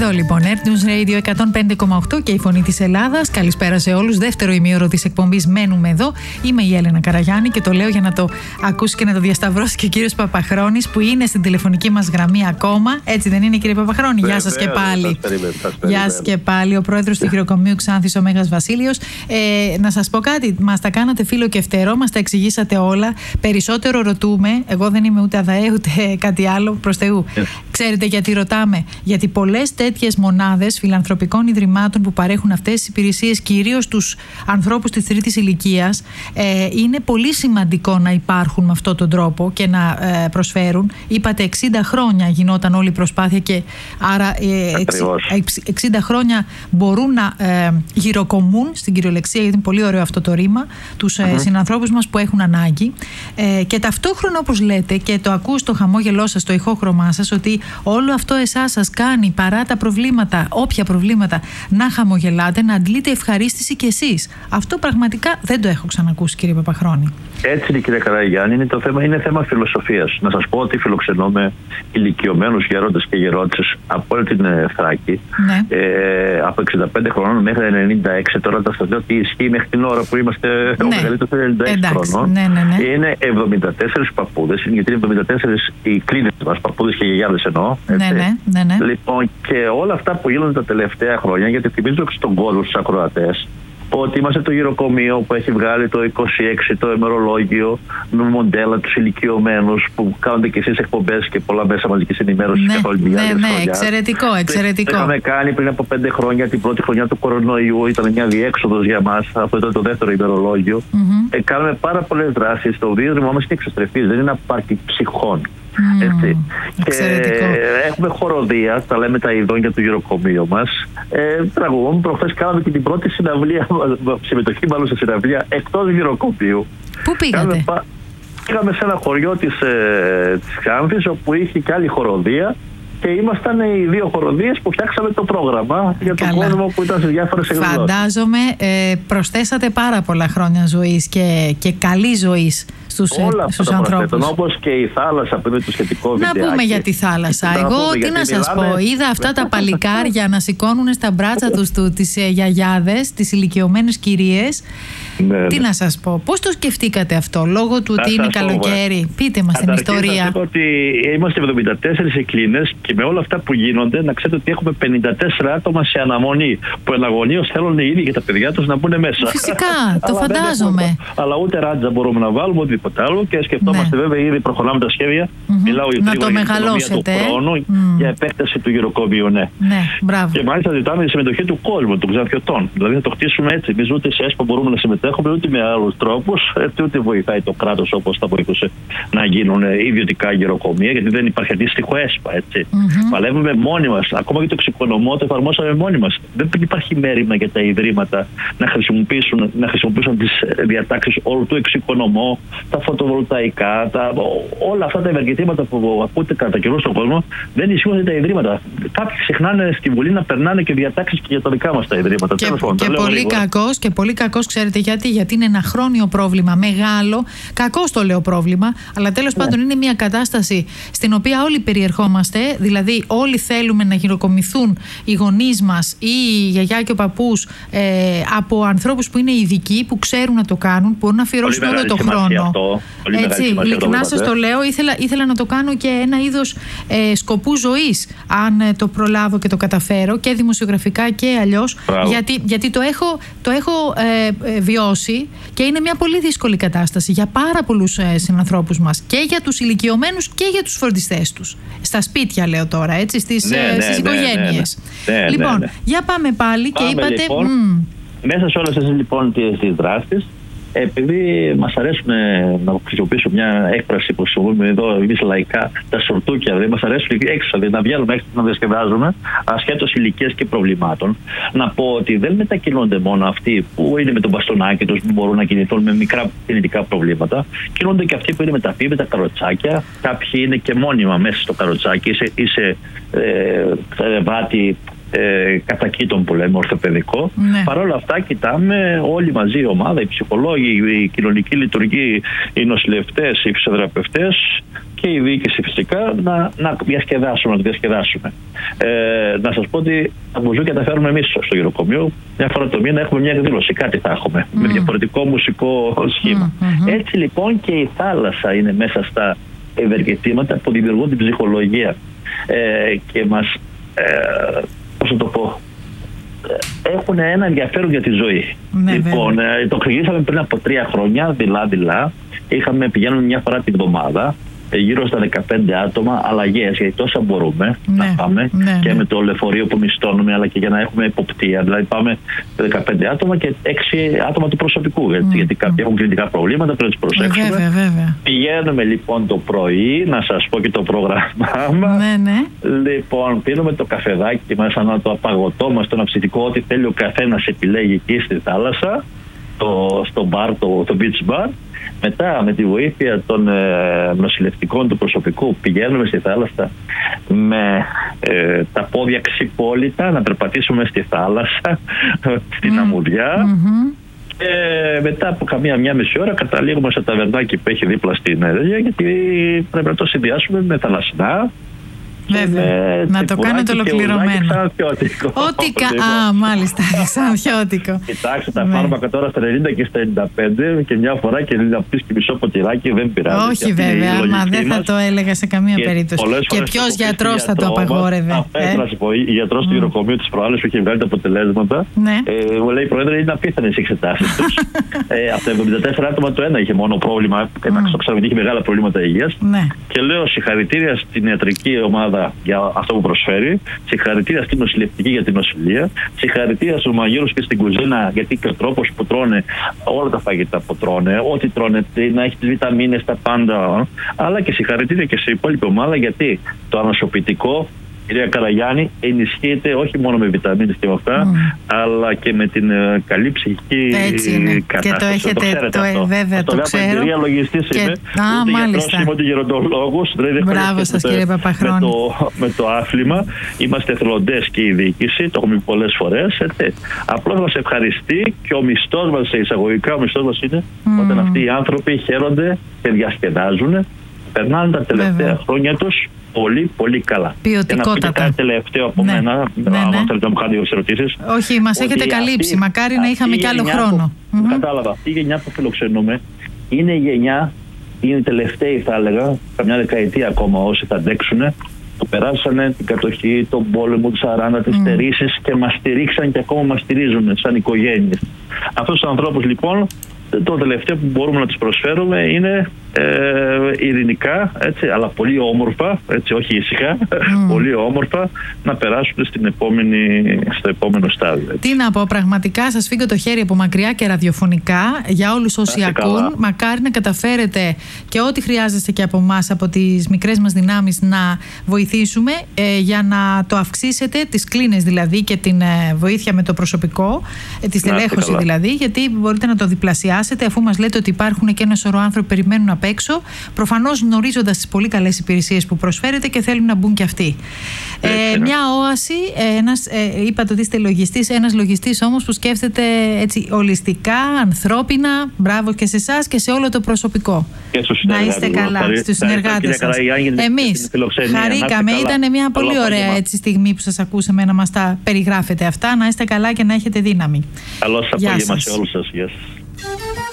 Εδώ λοιπόν, News Radio 105,8 και η Φωνή της Ελλάδας. Καλησπέρα σε όλους. Δεύτερο ημίωρο της εκπομπής μένουμε εδώ. Είμαι η Έλενα Καραγιάννη και το λέω για να το ακούσει και να το διασταυρώσει και ο κύριος Παπαχρόνης που είναι στην τηλεφωνική μας γραμμή ακόμα. Έτσι δεν είναι, κύριε Παπαχρόνη? Γεια σας και πάλι. Γεια σας και πάλι. Ο πρόεδρος του χειροκομείου Ξάνθης, ο Μέγας Βασίλειος. Να σας πω κάτι. Μας τα κάνατε φίλο και φτερό, μας τα εξηγήσατε όλα. Περισσότερο ρωτούμε. Εγώ δεν είμαι ούτε ΑΔΑΕ ούτε κάτι άλλο, προς Θεού. Ξέρετε γιατί ρωτάμε? Γιατί πολλές τέτοιες μονάδες φιλανθρωπικών ιδρυμάτων που παρέχουν αυτές τις υπηρεσίες, κυρίως τους ανθρώπους της τρίτης ηλικίας, είναι πολύ σημαντικό να υπάρχουν με αυτόν τον τρόπο και να προσφέρουν. Είπατε 60 χρόνια γινόταν όλη η προσπάθεια και άρα 60 χρόνια μπορούν να γυροκομούν στην κυριολεξία, γιατί είναι πολύ ωραίο αυτό το ρήμα, τους συνανθρώπους μας που έχουν ανάγκη. Και ταυτόχρονα, όπως λέτε, και το ακούω στο χαμόγελό σας, στο ηχόχρωμά σας, ότι όλο αυτό εσάς σας κάνει, παρά τα προβλήματα, όποια προβλήματα, να χαμογελάτε, να αντλείτε ευχαρίστηση κι εσείς. Αυτό πραγματικά δεν το έχω ξανακούσει, κύριε Παπαχρόνη. Έτσι είναι, κύριε Καραγιάννη, είναι θέμα φιλοσοφίας. Να σας πω ότι φιλοξενούμε ηλικιωμένους γερόντες και γερόντισες από όλη την Θράκη, από 65 χρονών μέχρι 96. Τώρα θα σας λέω ότι ισχύει μέχρι την ώρα που είμαστε ο μεγαλύτερος 96 χρονών. Είναι 74 παππούδες, γιατί είναι 74 οι κλίνες μας, παππούδες και γιαγιάδες εννοώ. Λοιπόν, και όλα αυτά που γίνονται τα τελευταία χρόνια, γιατί θυμίζω και στον κόσμο, στους ακροατές, ότι είμαστε το γυροκομείο που έχει βγάλει το 26 το ημερολόγιο με μοντέλα τους ηλικιωμένους που κάνετε και εσείς εκπομπές και πολλά μέσα μαζικής ενημέρωσης καθ' όλη τη διάρκεια της χρονιάς. Εξαιρετικό. Το είχαμε κάνει πριν από 5 χρόνια, την πρώτη χρονιά του κορονοϊού, ήταν μια διέξοδος για μας. Αυτό ήταν το δεύτερο ημερολόγιο. Κάναμε πάρα πολλές δράσεις. Το δίδυμο μας είναι εξωστρεφής, δεν είναι απάρτη ψυχών. Και έχουμε χοροδία, τα λέμε τα ειδόνια του γυροκομείου μας. Τραγουδούμε. Προχθές κάναμε και την πρώτη συναυλία, συμμετοχή μάλλον σε συναυλία εκτός γυροκομείου. Πού πήγατε? Πήγαμε σε ένα χωριό της Ξάνθης, όπου είχε και άλλη χοροδία. Και ήμασταν οι δύο χοροδίες που φτιάξαμε το πρόγραμμα για τον κόσμο που ήταν σε διάφορες εκδηλώσεις. Φαντάζομαι προσθέσατε πάρα πολλά χρόνια ζωής και καλή ζωής στους ανθρώπους. Όπως και η θάλασσα που είναι το σχετικό βιντεάκι. Να πούμε για τη θάλασσα. Εγώ τι να σας πω, είδα αυτά τα παλικάρια να σηκώνουν στα μπράτσα τους τις γιαγιάδες, τις ηλικιωμένες κυρίες. Τι να σας πω, πώς το σκεφτήκατε αυτό, λόγω του ότι είναι καλοκαίρι? Πείτε μας την ιστορία. Θα πω ότι είμαστε 74 εκκλίνες και με όλα αυτά που γίνονται, να ξέρετε ότι έχουμε 54 άτομα σε αναμονή που εναγωνίως θέλουν οι ίδιοι και τα παιδιά τους να μπουν μέσα. Φυσικά, το φαντάζομαι. Αλλά ούτε ράτζα μπορούμε να βάλουμε, οτιδήποτε άλλο, και σκεφτόμαστε βέβαια, ήδη προχωράμε τα σχέδια. Μιλάω για την οικονομία του χρόνου, για επέκταση του γυροκομείου. Και μάλιστα ζητάμε τη συμμετοχή του κόσμου, των Ξανθιωτών. Δηλαδή θα το χτίσουμε έτσι. Εμείς ούτε σε ΕΣΠΑ μπορούμε να συμμετέχουμε, ούτε με άλλους τρόπους, ούτε βοηθάει το κράτος όπως θα βοηθούσε να γίνουν ιδιωτικά γυροκομεία, γιατί δεν υπάρχει αντίστοιχο ΕΣΠΑ. Παλεύουμε μόνοι μας. Ακόμα και το εξοικονομώ το εφαρμόσαμε μόνοι μας. Δεν υπάρχει μέρημα για τα ιδρύματα να χρησιμοποιήσουν τις διατάξεις όλου του εξοικονομώ, τα φωτοβολταϊκά, όλα αυτά τα ευεργετήματα που ακούτε κατά καιρό στον κόσμο δεν ισχύουν για τα ιδρύματα. Κάποιοι ξεχνάνε στη Βουλή να περνάνε και διατάξεις και για τα δικά μας τα ιδρύματα. Και πολύ κακός, ξέρετε γιατί? Γιατί είναι ένα χρόνιο πρόβλημα, μεγάλο. Κακός το λέω πρόβλημα, αλλά τέλος πάντων είναι μια κατάσταση στην οποία όλοι περιερχόμαστε. Δηλαδή, όλοι θέλουμε να γυροκομηθούν οι γονείς μας ή η γιαγιά και ο παππούς από ανθρώπους που είναι ειδικοί, που ξέρουν να το κάνουν, που μπορούν να αφιερώσουν όλο το χρόνο. Έτσι, ειλικρινά σας το λέω, ήθελα να το κάνω και ένα είδος σκοπού ζωής, αν το προλάβω και το καταφέρω, και δημοσιογραφικά και αλλιώς, γιατί το έχω βιώσει και είναι μια πολύ δύσκολη κατάσταση για πάρα πολλούς συνανθρώπους μας, και για τους ηλικιωμένους και για τους φροντιστές τους. Στα σπίτια λέω τώρα, έτσι, στις οικογένειες. Λοιπόν, για πάμε πάλι και είπατε... Μέσα σε όλες αυτές λοιπόν τις δράσεις, επειδή μας αρέσουν να χρησιμοποιήσουμε μια έκφραση που χρησιμοποιούμε εδώ εμείς λαϊκά, τα σορτούκια, δηλαδή μας αρέσουν έξω, δηλαδή να βγαίνουμε έξω να διασκεδάζουμε, ασχέτως ηλικίας και προβλημάτων. Να πω ότι δεν μετακινούνται μόνο αυτοί που είναι με τον μπαστονάκι τους, που μπορούν να κινηθούν με μικρά κινητικά προβλήματα. Κινούνται και αυτοί που είναι με τα φύλλα, με τα καροτσάκια. Κάποιοι είναι και μόνιμα μέσα στο καροτσάκι, είσαι βάτη κατακήτων που λέμε, ορθοπαιδικό. Παρ' όλα αυτά κοιτάμε όλοι μαζί η ομάδα, οι ψυχολόγοι, οι κοινωνικοί λειτουργοί, οι νοσηλευτές, οι φυσιοθεραπευτές, και η διοίκηση φυσικά να διασκεδάσουμε. Να σας πω ότι τα μπουζούκια τα φέρουμε εμείς στο γυροκομείο. Μια φορά το μήνα έχουμε μια εκδήλωση, κάτι θα έχουμε, με διαφορετικό μουσικό σχήμα. Έτσι λοιπόν και η θάλασσα είναι μέσα στα ευεργετήματα που δημιουργούν την ψυχολογία και μας, πώς θα το πω, έχουν ένα ενδιαφέρον για τη ζωή. Λοιπόν, το ξεκινήσαμε πριν από 3 χρόνια, δειλά-δειλά. Πηγαίνουμε μια φορά την εβδομάδα, γύρω στα 15 άτομα, αλλαγές, γιατί τόσα μπορούμε να πάμε και με το λεωφορείο που μισθώνουμε, αλλά και για να έχουμε υποπτία. Δηλαδή πάμε 15 άτομα και 6 άτομα του προσωπικού, γιατί κάποιοι έχουν κλινικά προβλήματα, πρέπει να τους προσέξουμε. Πηγαίνουμε λοιπόν το πρωί, να σας πω και το πρόγραμμά μας. Λοιπόν, πίνουμε το καφεδάκι μας, το απαγωτό μας, το ναυσιτικό, ό,τι θέλει ο καθένας επιλέγει εκεί στη θάλασσα, στο μπαρ, το beach bar. Μετά με τη βοήθεια των νοσηλευτικών του προσωπικού πηγαίνουμε στη θάλασσα με τα πόδια ξυπόλυτα να περπατήσουμε στη θάλασσα, στην αμμουδιά. Και μετά από μία μισή ώρα καταλήγουμε στο ταβερνάκι που έχει δίπλα στην Εδέλεια, γιατί πρέπει να το συνδυάσουμε με θαλασσινά. Βέβαια. Να το κάνετε ολοκληρωμένο. Μάλιστα, ξανθιώτικο. Κοιτάξτε, τα φάρμακα τώρα στα 90 και στα 95 και μια φορά και να πεις και μισό ποτηράκι δεν πειράζει. Όχι βέβαια, μα δεν θα το έλεγα σε καμία περίπτωση. Και ποιος γιατρός θα το απαγόρευε. Να σου πω, η γιατρός του γυροκομείου της προάλλης που είχε βγάλει τα αποτελέσματα μου λέει, Πρόεδρε, είναι απίθανες οι εξετάσεις τους. Από τα 74 άτομα το ένα είχε μόνο πρόβλημα. Είχε μεγάλα προβλήματα υγείας. Και λέω συγχαρητήρια στην ιατρική ομάδα για αυτό που προσφέρει, συγχαρητήρια στην νοσηλευτική για την νοσηλεία, συγχαρητήρια στους μαγείρους και στην κουζίνα, γιατί και ο τρόπος που τρώνε όλα τα φαγητά που τρώνε, ό,τι τρώνε, να έχει τις βιταμίνες, τα πάντα, αλλά και συγχαρητήρια και σε υπόλοιπη ομάδα, γιατί το ανοσοποιητικό, κυρία Καραγιάννη, ενισχύεται όχι μόνο με βιταμίνες και με αυτά, αλλά και με την καλή ψυχική κατάσταση. Και το έχετε, βέβαια, το ξέρω. Η εταιρεία λογιστής είμαι, ούτε γιατρός είμαι, ούτε γεροντολόγος. Μπράβο σας, κύριε Παπαχρόνη. Με το άθλημα είμαστε εθελοντές και η διοίκηση, το έχουμε πει πολλές φορές. Απλώς μας ευχαριστεί και ο μισθός μας, εισαγωγικά, ο μισθός μας είναι όταν αυτοί οι άνθρωποι χαίρονται και διασκεδάζουν, περνάνε τα τελευταία χρόνια τους πολύ, πολύ καλά. Ποιοτικότατα. Και να πείτε κάτι τελευταίο από μένα, αν θέλετε να μου κάνετε δύο ερωτήσεις. Όχι, μας έχετε καλύψει. Μακάρι να είχαμε κι άλλο χρόνο. Κατάλαβα. Αυτή η γενιά που φιλοξενούμε είναι η γενιά, είναι τελευταίοι θα έλεγα, καμιά δεκαετία ακόμα όσοι θα αντέξουν, που περάσανε την κατοχή, τον πόλεμο, τους 40, τις στερήσεις και μας στηρίξαν και ακόμα μας στηρίζουν σαν οικογένειες. Αυτούς τους ανθρώπους λοιπόν, το τελευταίο που μπορούμε να τους προσφέρουμε είναι ειρηνικά, έτσι, αλλά πολύ όμορφα, έτσι, όχι ήσυχα, πολύ όμορφα να περάσουν στο επόμενο στάδιο. Τι να πω, πραγματικά σας φύγω το χέρι από μακριά και ραδιοφωνικά για όλους όσοι ακούν. Μακάρι να καταφέρετε και ό,τι χρειάζεστε και από εμάς, από τις μικρές μας δυνάμεις, να βοηθήσουμε για να το αυξήσετε, τις κλίνες δηλαδή και την βοήθεια με το προσωπικό, τη στελέχωση δηλαδή, γιατί μπορείτε να το διπλασιάσετε, αφού μας λέτε ότι υπάρχουν και ένα σωρό άνθρωποι που περιμένουν απ' έξω, προφανώς γνωρίζοντας τις πολύ καλές υπηρεσίες που προσφέρετε και θέλουν να μπουν και αυτοί. Μια όαση, είπατε ότι είστε λογιστής, ένας λογιστής όμως που σκέφτεται έτσι ολιστικά, ανθρώπινα. Μπράβο και σε εσάς και σε όλο το προσωπικό. Να είστε καλά, στους συνεργάτες σας. Εμείς χαρήκαμε, ήταν μια πολύ ωραία έτσι στιγμή που σας ακούσαμε να μας τα περιγράφετε αυτά. Να είστε καλά και να έχετε δύναμη. Καλώς απόγευμα σε όλους σας.